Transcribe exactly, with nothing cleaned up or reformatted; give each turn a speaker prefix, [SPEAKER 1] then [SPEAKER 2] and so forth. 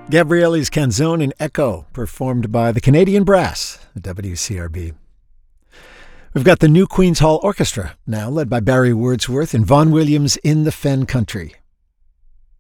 [SPEAKER 1] Gabriele's Canzone in Echo, performed by the Canadian Brass at W C R B. We've got the New Queen's Hall Orchestra now, led by Barry Wordsworth and Vaughan Williams in the Fen Country.